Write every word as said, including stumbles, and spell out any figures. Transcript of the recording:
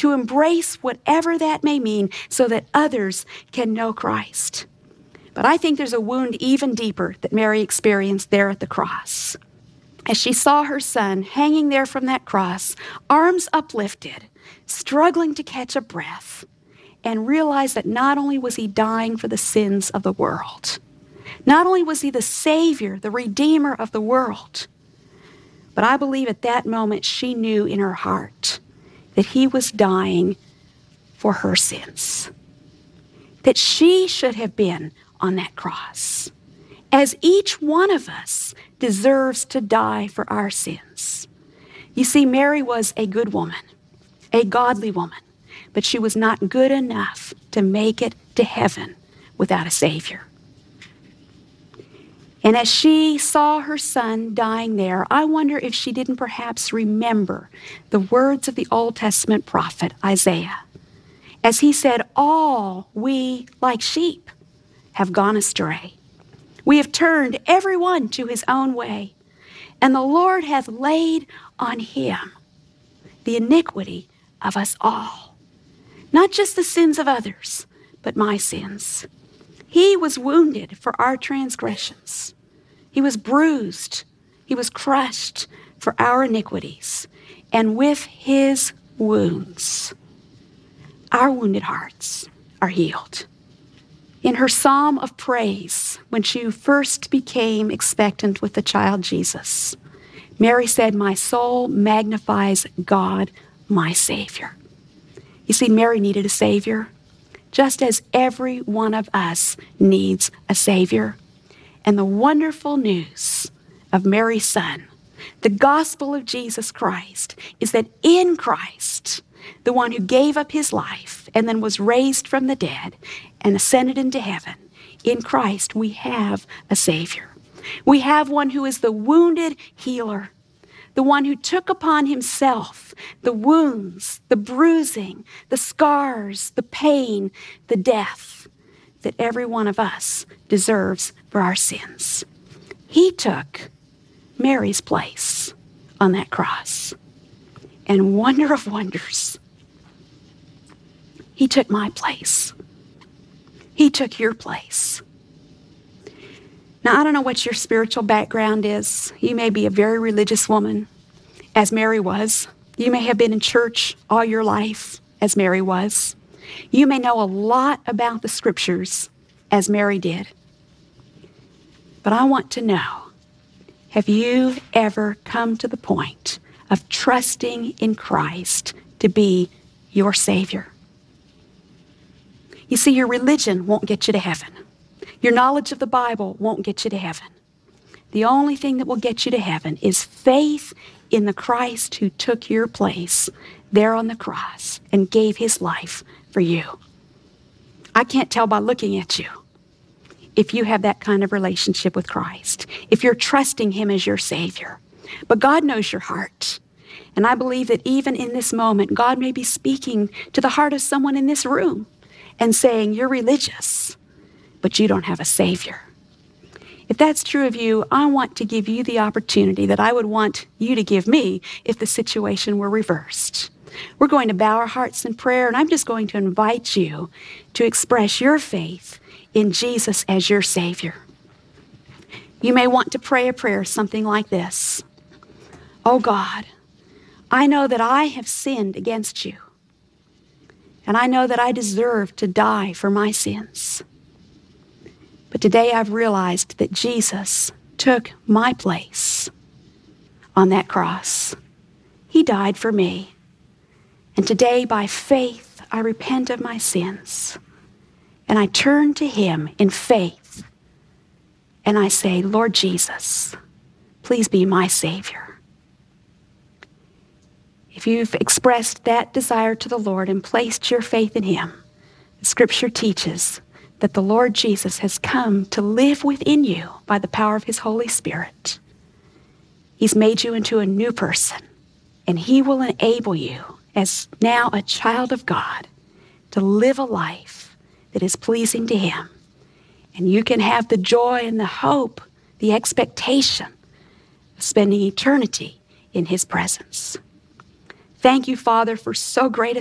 to embrace whatever that may mean so that others can know Christ. But I think there's a wound even deeper that Mary experienced there at the cross. As she saw her son hanging there from that cross, arms uplifted, struggling to catch a breath, and realized that not only was he dying for the sins of the world, not only was he the Savior, the Redeemer of the world, but I believe at that moment she knew in her heart that he was dying for her sins, that she should have been on that cross, as each one of us deserves to die for our sins. You see, Mary was a good woman, a godly woman, but she was not good enough to make it to heaven without a Savior. And as she saw her son dying there, I wonder if she didn't perhaps remember the words of the Old Testament prophet Isaiah, as he said, "All we like sheep have gone astray. We have turned every one to his own way, and the Lord hath laid on him the iniquity of us all." Not just the sins of others, but my sins. He was wounded for our transgressions. He was bruised. He was crushed for our iniquities. And with his wounds, our wounded hearts are healed. In her psalm of praise, when she first became expectant with the child Jesus, Mary said, "My soul magnifies God, my Savior." You see, Mary needed a Savior, just as every one of us needs a Savior. And the wonderful news of Mary's son, the gospel of Jesus Christ, is that in Christ, the one who gave up his life and then was raised from the dead and ascended into heaven, in Christ we have a Savior. We have one who is the wounded healer, the one who took upon himself the wounds, the bruising, the scars, the pain, the death that every one of us deserves for our sins. He took Mary's place on that cross. And wonder of wonders, he took my place. He took your place. Now, I don't know what your spiritual background is. You may be a very religious woman, as Mary was. You may have been in church all your life, as Mary was. You may know a lot about the scriptures, as Mary did. But I want to know, have you ever come to the point of trusting in Christ to be your Savior? You see, your religion won't get you to heaven. Your knowledge of the Bible won't get you to heaven. The only thing that will get you to heaven is faith in the Christ who took your place there on the cross and gave his life for you. I can't tell by looking at you if you have that kind of relationship with Christ, if you're trusting him as your Savior. But God knows your heart. And I believe that even in this moment, God may be speaking to the heart of someone in this room and saying, "You're religious, but you don't have a Savior." If that's true of you, I want to give you the opportunity that I would want you to give me if the situation were reversed. We're going to bow our hearts in prayer, and I'm just going to invite you to express your faith in Jesus as your Savior. You may want to pray a prayer something like this. "Oh God, I know that I have sinned against you, and I know that I deserve to die for my sins. But today I've realized that Jesus took my place on that cross. He died for me. And today, by faith, I repent of my sins. And I turn to him in faith. And I say, Lord Jesus, please be my Savior." If you've expressed that desire to the Lord and placed your faith in him, the Scripture teaches that the Lord Jesus has come to live within you by the power of his Holy Spirit. He's made you into a new person, and he will enable you, as now a child of God, to live a life that is pleasing to him. And you can have the joy and the hope, the expectation of spending eternity in his presence. Thank you, Father, for so great a